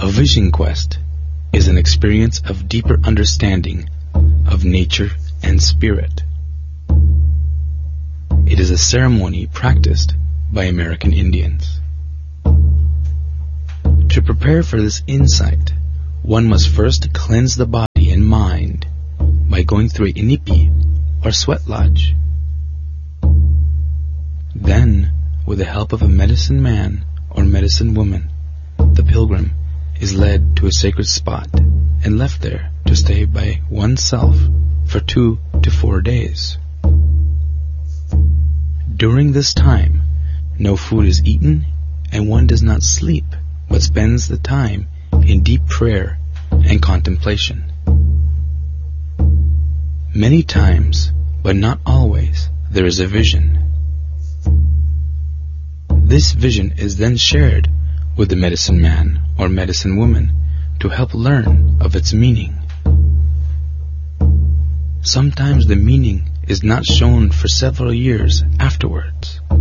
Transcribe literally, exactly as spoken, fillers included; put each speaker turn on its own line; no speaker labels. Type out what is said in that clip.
A vision quest is an experience of deeper understanding of nature and spirit. It is a ceremony practiced by American Indians. To prepare for this insight, one must first cleanse the body and mind by going through a inipi or sweat lodge. Then, with the help of a medicine man or medicine woman, the pilgrim is led to a sacred spot and left there to stay by oneself for two to four days. During this time, no food is eaten and one does not sleep, but spends the time in deep prayer and contemplation. Many times, but not always, there is a vision. This vision is then shared with the medicine man or medicine woman to help learn of its meaning. Sometimes the meaning is not shown for several years afterwards.